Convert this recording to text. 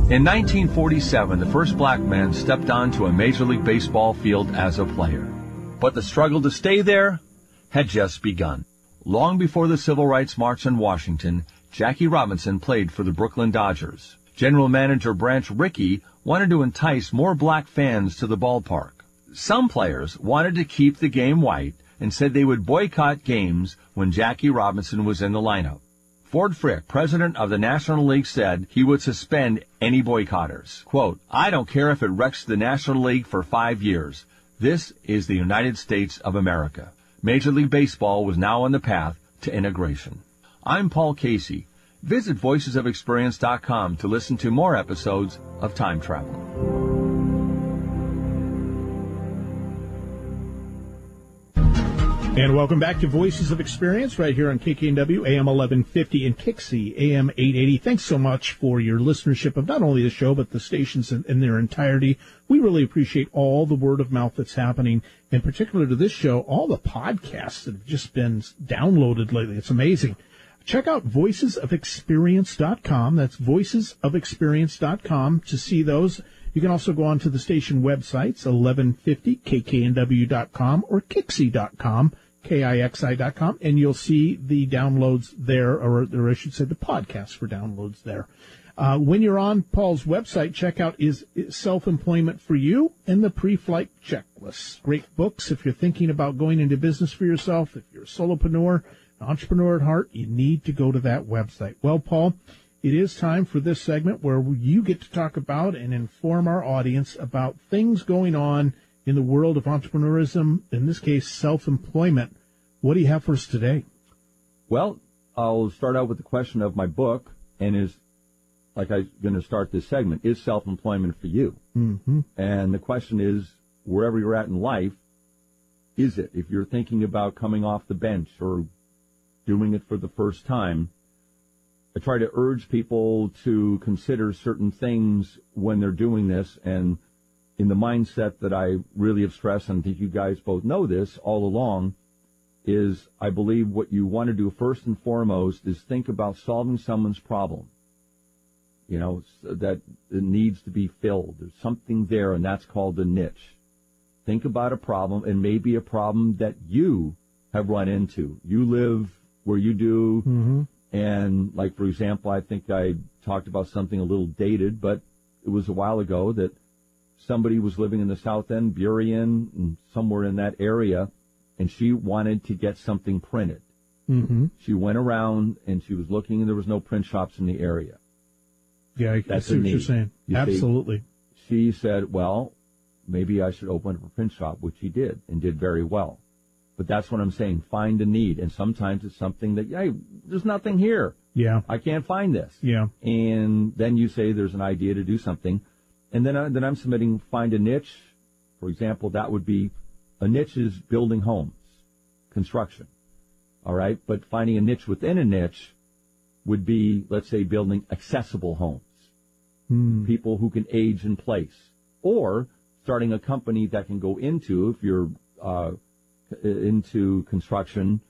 In 1947, the first black man stepped onto a Major League Baseball field as a player. But the struggle to stay there had just begun. Long before the Civil Rights March in Washington, Jackie Robinson played for the Brooklyn Dodgers. General Manager Branch Rickey wanted to entice more black fans to the ballpark. Some players wanted to keep the game white and said they would boycott games when Jackie Robinson was in the lineup. Ford Frick, president of the National League, said he would suspend any boycotters. Quote, "I don't care if it wrecks the National League for 5 years. This is the United States of America." Major League Baseball was now on the path to integration. I'm Paul Casey. Visit voicesofexperience.com to listen to more episodes of Time Travel. And welcome back to Voices of Experience right here on KKNW, AM 1150 and Kixie, AM 880. Thanks so much for your listenership of not only the show, but the stations in their entirety. We really appreciate all the word of mouth that's happening, in particular to this show, all the podcasts that have just been downloaded lately. It's amazing. Check out voicesofexperience.com. That's voicesofexperience.com to see those. You can also go on to the station websites, 1150kknw.com or Kixie.com, KIXI.com, and you'll see the downloads there, or I should say the podcast for downloads there. When you're on Paul's website, check out Is Self-Employment for You and the Pre-Flight Checklist. Great books if you're thinking about going into business for yourself. If you're a solopreneur, an entrepreneur at heart, you need to go to that website. Well, Paul, it is time for this segment where you get to talk about and inform our audience about things going on in the world of entrepreneurism, in this case, self-employment. What do you have for us today? Well, I'll start out with the question of my book, and is, like I'm going to start this segment, is self-employment for you? Mm-hmm. And the question is, wherever you're at in life, is it? If you're thinking about coming off the bench or doing it for the first time, I try to urge people to consider certain things when they're doing this, and in the mindset that I really have stressed, and I think you guys both know this all along, is I believe what you want to do first and foremost is think about solving someone's problem. You know, that it needs to be filled. There's something there, and that's called a niche. Think about a problem, and maybe a problem that you have run into. You live where you do, mm-hmm. And, like, for example, I think I talked about something a little dated, but it was a while ago that somebody was living in the South End, Burien, and somewhere in that area, and she wanted to get something printed. Mm-hmm. She went around, and she was looking, and there was no print shops in the area. Yeah, I see what you're saying. Absolutely. She said, well, maybe I should open up a print shop, which she did, and did very well. But that's what I'm saying. Find a need. And sometimes it's something that, hey, there's nothing here. Yeah. I can't find this. Yeah. And then you say there's an idea to do something. And then I'm submitting find a niche. For example, that would be a niche is building homes, construction. All right. But finding a niche within a niche would be, let's say, building accessible homes. People who can age in place. Or starting a company that can go into, if you're into construction,